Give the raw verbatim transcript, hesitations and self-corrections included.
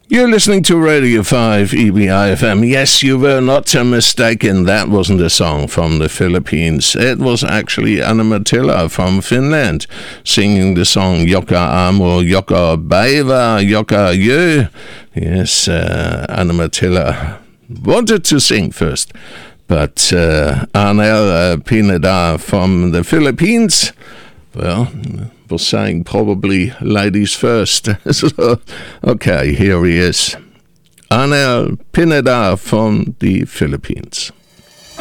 You're listening to Radio five E B I F M. Yes, you were not mistaken. That wasn't a song from the Philippines. It was actually Anna Mattila from Finland singing the song Joka Amo, Joka Baiva, Joka Yu. Yes, uh, Anna Mattila wanted to sing first, but uh, Arnel uh, Pineda from the Philippines, well, was saying probably ladies first. So, okay, here he is. Arnel Pineda from the Philippines.